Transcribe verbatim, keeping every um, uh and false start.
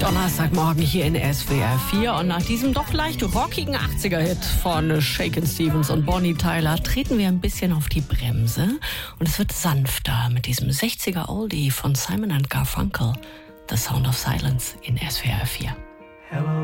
Donnerstagmorgen hier in S W R vier und nach diesem doch leicht rockigen achtziger-Hit von Shakin' Stevens und Bonnie Tyler treten wir ein bisschen auf die Bremse und es wird sanfter mit diesem sechziger-Oldie von Simon and Garfunkel, The Sound of Silence in S W R vier. Hello.